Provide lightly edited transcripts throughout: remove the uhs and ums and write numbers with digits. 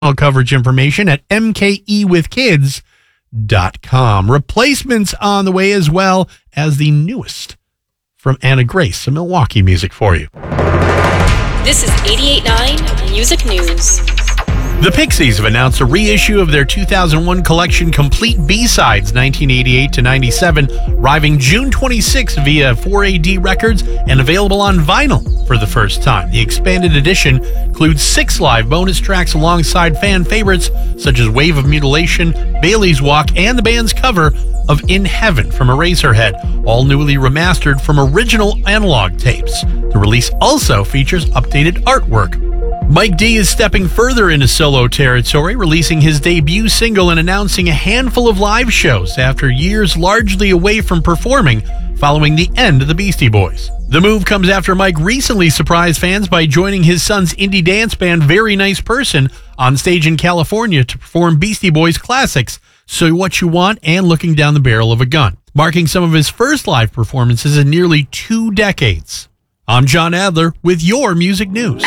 Coverage information at mkewithkids.com. Replacements on the way, as well as the newest from Anna Grace, some Milwaukee music for you. This is 88.9 Music News. The Pixies have announced a reissue of their 2001 collection, Complete B-Sides 1988 to 97, arriving June 26 via 4AD Records and available on vinyl for the first time. The expanded edition includes 6 live bonus tracks alongside fan favorites such as Wave of Mutilation, Bailey's Walk, and the band's cover of In Heaven from Eraserhead, all newly remastered from original analog tapes. The release also features updated artwork. Mike D is stepping further into solo territory, releasing his debut single and announcing a handful of live shows after years largely away from performing following the end of the Beastie Boys. The move comes after Mike recently surprised fans by joining his son's indie dance band Very Nice Person on stage in California to perform Beastie Boys classics So What You Want and Looking Down the Barrel of a Gun, marking some of his first live performances in nearly 2 decades. I'm John Adler with your music news.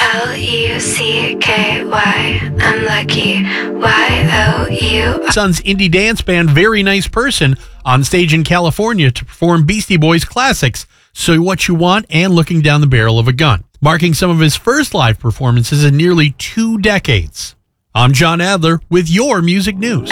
Lucky, I'm lucky, Y-O-U. Son's indie dance band Very Nice Person on stage in California to perform Beastie Boys classics So What You Want and Looking Down the Barrel of a Gun, marking some of his first live performances in nearly 2 decades. I'm John Adler with your music news.